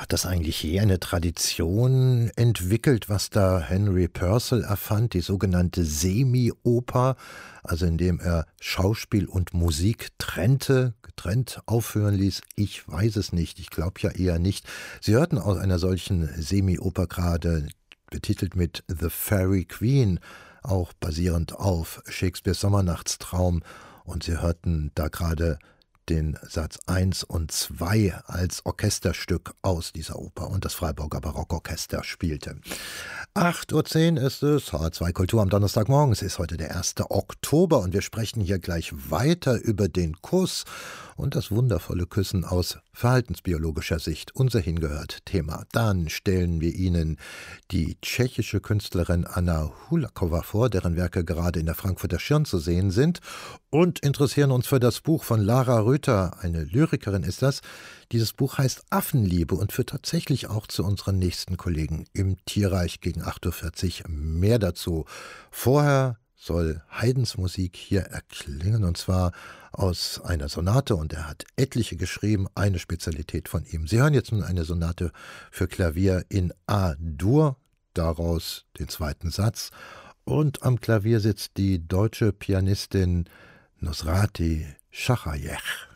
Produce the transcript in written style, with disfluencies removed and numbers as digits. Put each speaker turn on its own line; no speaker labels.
Hat das eigentlich je eine Tradition entwickelt, was da Henry Purcell erfand, die sogenannte Semi-Oper, also indem er Schauspiel und Musik getrennt aufführen ließ? Ich weiß es nicht, ich glaube ja eher nicht. Sie hörten aus einer solchen Semi-Oper gerade, betitelt mit The Fairy Queen, auch basierend auf Shakespeares Sommernachtstraum, und Sie hörten da gerade den Satz 1 und 2 als Orchesterstück aus dieser Oper, und das Freiburger Barockorchester spielte. 8:10 Uhr ist es, H2 Kultur am Donnerstagmorgen. Es ist heute der 1. Oktober und wir sprechen hier gleich weiter über den Kuss und das wundervolle Küssen aus verhaltensbiologischer Sicht. Unser hingehört Thema. Dann stellen wir Ihnen die tschechische Künstlerin Anna Hulaková vor, deren Werke gerade in der Frankfurter Schirn zu sehen sind, und interessieren uns für das Buch von Lara Rüther, eine Lyrikerin ist das. Dieses Buch heißt Affenliebe und führt tatsächlich auch zu unseren nächsten Kollegen im Tierreich gegen 8:40 Uhr. Mehr dazu. Vorher soll Haydns Musik hier erklingen, und zwar aus einer Sonate, und er hat etliche geschrieben, eine Spezialität von ihm. Sie hören jetzt nun eine Sonate für Klavier in A-Dur, daraus den zweiten Satz, und am Klavier sitzt die deutsche Pianistin Nusrati Schachajech.